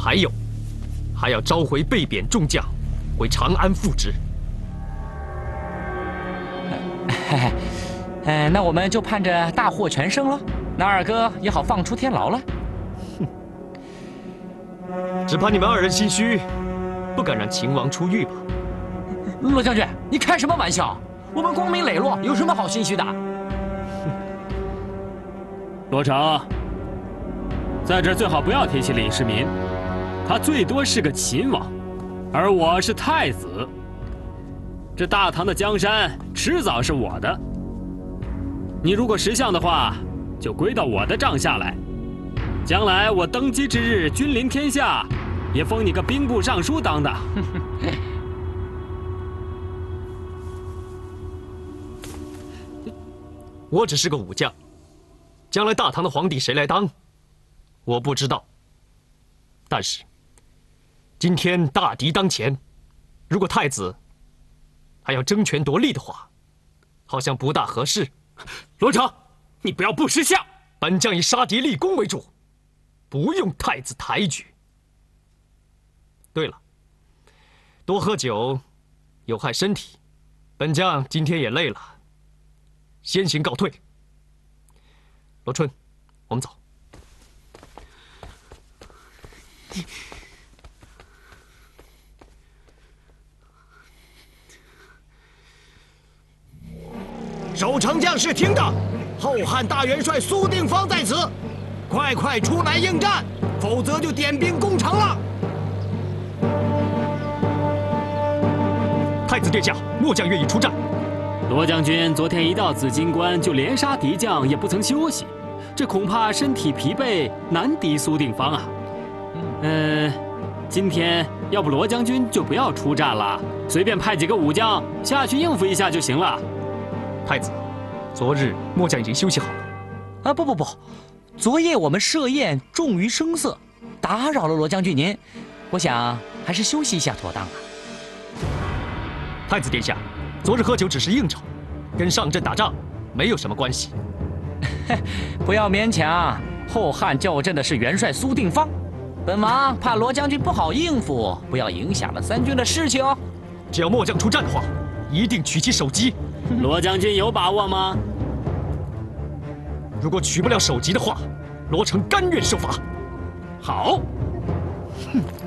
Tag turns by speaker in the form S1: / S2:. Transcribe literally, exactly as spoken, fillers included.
S1: 还有，还要召回被贬众将，回长安复职。
S2: 哎，那我们就盼着大获全胜了，那二哥也好放出天牢了。
S1: 哼，只怕你们二人心虚，不敢让秦王出狱吧？
S2: 罗将军，你开什么玩笑？我们光明磊落，有什么好心虚的？
S3: 罗成，在这最好不要提起李世民，他最多是个秦王，而我是太子。这大唐的江山迟早是我的。你如果识相的话，就归到我的帐下来。将来我登基之日，君临天下，也封你个兵部尚书当当。
S1: 我只是个武将，将来大唐的皇帝谁来当，我不知道。但是今天大敌当前，如果太子还要争权夺利的话，好像不大合适。
S3: 罗成，你不要不识相！
S1: 本将以杀敌立功为主，不用太子抬举。对了，多喝酒有害身体，本将今天也累了，先行告退。罗春，我们走。
S4: 守城将士听着，后汉大元帅苏定方在此，快快出来应战，否则就点兵攻城了。
S1: 太子殿下，末将愿意出战。
S3: 罗将军昨天一到紫金关就连杀敌将，也不曾休息，这恐怕身体疲惫，难敌苏定方啊。嗯、呃，今天要不罗将军就不要出战了，随便派几个武将下去应付一下就行了。
S1: 太子，昨日末将已经休息好了。
S2: 啊，不不不，昨夜我们设宴重于声色，打扰了罗将军您，我想还是休息一下妥当啊。
S1: 太子殿下，昨日喝酒只是应酬，跟上阵打仗没有什么关系。
S2: 不要勉强，后汉叫阵的是元帅苏定方，本王怕罗将军不好应付，不要影响了三军的士气哦。
S1: 只要末将出战的话，一定取其首级。
S3: 罗将军有把握吗？
S1: 如果取不了首级的话，罗成甘愿受罚。
S3: 好。
S1: 哼。